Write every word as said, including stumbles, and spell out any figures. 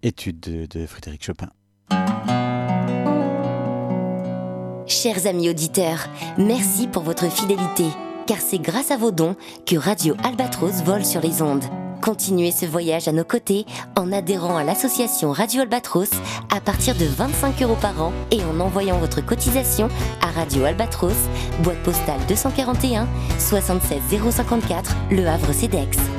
Étude de, de Frédéric Chopin. Chers amis auditeurs, merci pour votre fidélité, car c'est grâce à vos dons que Radio Albatros vole sur les ondes. Continuez ce voyage à nos côtés en adhérant à l'association Radio Albatros à partir de vingt-cinq euros par an et en envoyant votre cotisation à Radio Albatros, boîte postale deux cent quarante et un, soixante-seize zéro cinquante-quatre, Le Havre-Cedex.